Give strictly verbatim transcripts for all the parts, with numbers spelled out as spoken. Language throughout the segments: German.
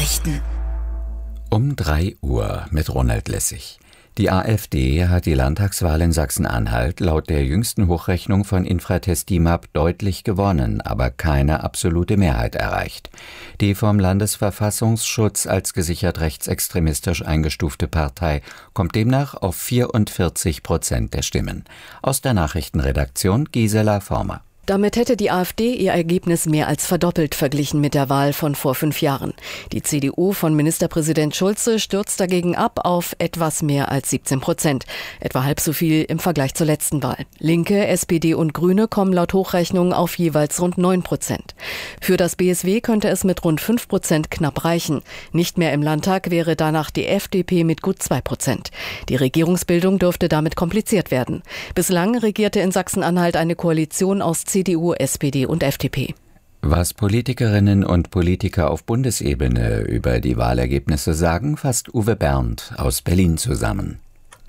Nachrichten. Um drei Uhr mit Ronald Lessig. Die AfD hat die Landtagswahl in Sachsen-Anhalt laut der jüngsten Hochrechnung von Infratest D I M A P deutlich gewonnen, aber keine absolute Mehrheit erreicht. Die vom Landesverfassungsschutz als gesichert rechtsextremistisch eingestufte Partei kommt demnach auf vierundvierzig Prozent der Stimmen. Aus der Nachrichtenredaktion Gisela Former. Damit hätte die AfD ihr Ergebnis mehr als verdoppelt verglichen mit der Wahl von vor fünf Jahren. Die C D U von Ministerpräsident Schulze stürzt dagegen ab auf etwas mehr als siebzehn Prozent, etwa halb so viel im Vergleich zur letzten Wahl. Linke, S P D und Grüne kommen laut Hochrechnung auf jeweils rund neun Prozent. Für das B S W könnte es mit rund fünf Prozent knapp reichen. Nicht mehr im Landtag wäre danach die F D P mit gut zwei Prozent. Die Regierungsbildung dürfte damit kompliziert werden. Bislang regierte in Sachsen-Anhalt eine Koalition aus C D U, S P D und F D P. Was Politikerinnen und Politiker auf Bundesebene über die Wahlergebnisse sagen, fasst Uwe Berndt aus Berlin zusammen.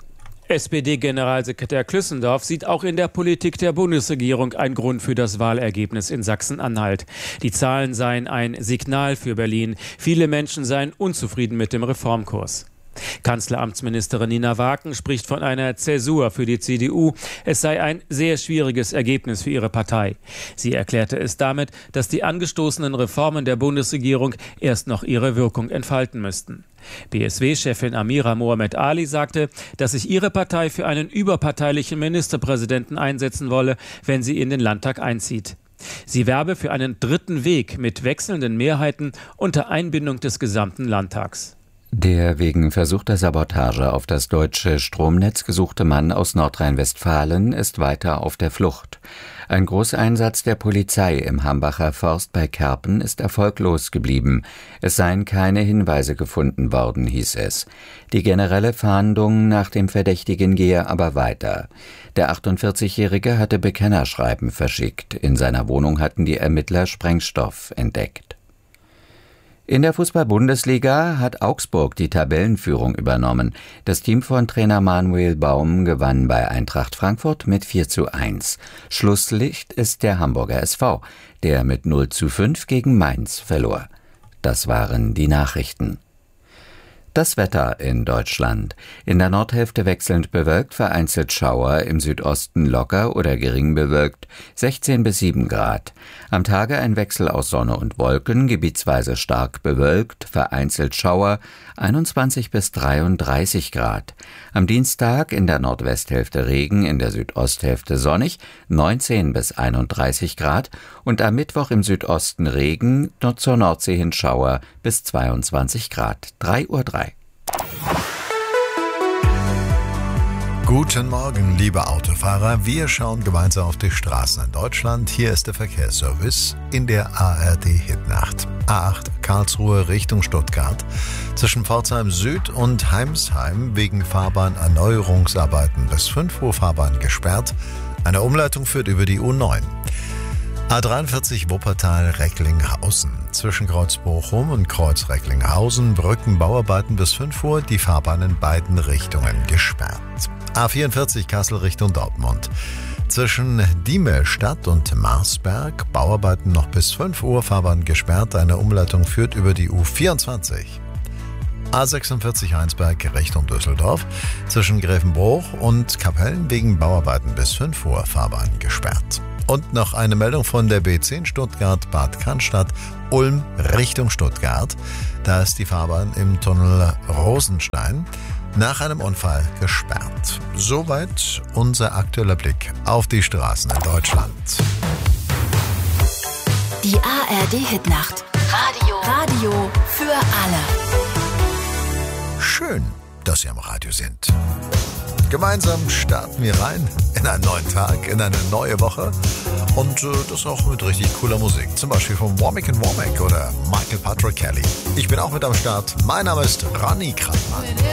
S P D-Generalsekretär Klüssendorf sieht auch in der Politik der Bundesregierung einen Grund für das Wahlergebnis in Sachsen-Anhalt. Die Zahlen seien ein Signal für Berlin. Viele Menschen seien unzufrieden mit dem Reformkurs. Kanzleramtsministerin Nina Waken spricht von einer Zäsur für die C D U. Es sei ein sehr schwieriges Ergebnis für ihre Partei. Sie erklärte es damit, dass die angestoßenen Reformen der Bundesregierung erst noch ihre Wirkung entfalten müssten. B S W-Chefin Amira Mohamed Ali sagte, dass sich ihre Partei für einen überparteilichen Ministerpräsidenten einsetzen wolle, wenn sie in den Landtag einzieht. Sie werbe für einen dritten Weg mit wechselnden Mehrheiten unter Einbindung des gesamten Landtags. Der wegen versuchter Sabotage auf das deutsche Stromnetz gesuchte Mann aus Nordrhein-Westfalen ist weiter auf der Flucht. Ein Großeinsatz der Polizei im Hambacher Forst bei Kerpen ist erfolglos geblieben. Es seien keine Hinweise gefunden worden, hieß es. Die generelle Fahndung nach dem Verdächtigen gehe aber weiter. Der achtundvierzigjährige hatte Bekennerschreiben verschickt. In seiner Wohnung hatten die Ermittler Sprengstoff entdeckt. In der Fußball-Bundesliga hat Augsburg die Tabellenführung übernommen. Das Team von Trainer Manuel Baum gewann bei Eintracht Frankfurt mit vier zu eins. Schlusslicht ist der Hamburger S V, der mit null zu fünf gegen Mainz verlor. Das waren die Nachrichten. Das Wetter in Deutschland. In der Nordhälfte wechselnd bewölkt, vereinzelt Schauer, im Südosten locker oder gering bewölkt, sechzehn bis sieben Grad. Am Tage ein Wechsel aus Sonne und Wolken, gebietsweise stark bewölkt, vereinzelt Schauer, einundzwanzig bis dreiunddreißig Grad. Am Dienstag in der Nordwesthälfte Regen, in der Südosthälfte sonnig, neunzehn bis einunddreißig Grad und am Mittwoch im Südosten Regen, nur zur Nordsee hin Schauer bis zweiundzwanzig Grad. drei Uhr drei. Guten Morgen, liebe Autofahrer. Wir schauen gemeinsam auf die Straßen in Deutschland. Hier ist der Verkehrsservice in der A R D-Hitnacht. A acht Karlsruhe Richtung Stuttgart. Zwischen Pforzheim Süd und Heimsheim wegen Fahrbahnerneuerungsarbeiten bis fünf Uhr Fahrbahn gesperrt. Eine Umleitung führt über die U neun. A dreiundvierzig Wuppertal-Recklinghausen. Zwischen Kreuz Bochum und Kreuz Recklinghausen Brückenbauarbeiten bis fünf Uhr, die Fahrbahn in beiden Richtungen gesperrt. A vierundvierzig Kassel Richtung Dortmund. Zwischen Diemel-Stadt und Marsberg Bauarbeiten noch bis fünf Uhr, Fahrbahn gesperrt. Eine Umleitung führt über die U vierundzwanzig. A sechsundvierzig Heinsberg Richtung Düsseldorf. Zwischen Grevenbruch und Kapellen wegen Bauarbeiten bis fünf Uhr, Fahrbahn gesperrt. Und noch eine Meldung von der B zehn Stuttgart-Bad Cannstatt, Ulm Richtung Stuttgart. Da ist die Fahrbahn im Tunnel Rosenstein nach einem Unfall gesperrt. Soweit unser aktueller Blick auf die Straßen in Deutschland. Die A R D-Hitnacht. Radio. Radio für alle. Schön, dass Sie am Radio sind. Gemeinsam starten wir rein in einen neuen Tag, in eine neue Woche und äh, das auch mit richtig cooler Musik. Zum Beispiel von Womack and Womack oder Michael Patrick Kelly. Ich bin auch mit am Start. Mein Name ist Ronny Krantmann.